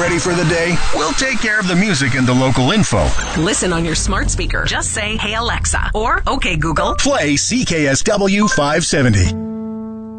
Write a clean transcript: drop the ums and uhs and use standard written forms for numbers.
ready for the day? We'll take care of the music and the local info. Listen on your smart speaker. Just say, "Hey Alexa," or "Okay Google." Play CKSW 570.